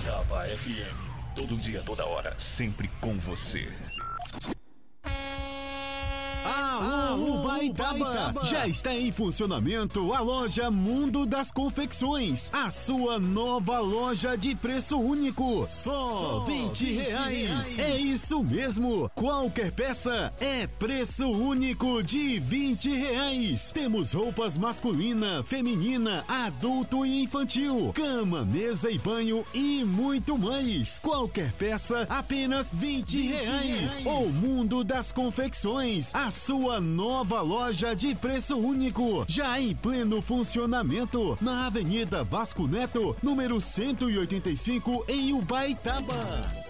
Ubaitaba FM. Todo dia, toda hora, sempre com você. Alô, Ubaitaba! Já está em funcionamento a loja Mundo das Confecções, a sua nova loja de preço único, só R$20. É isso mesmo, qualquer peça é preço único de R$20. Temos roupas masculina, feminina, adulto e infantil, cama, mesa e banho e muito mais. Qualquer peça apenas R$20. O Mundo das Confecções, a sua nova loja de preço único, já em pleno funcionamento, na Avenida Vasco Neto, número 185, em Ubaitaba.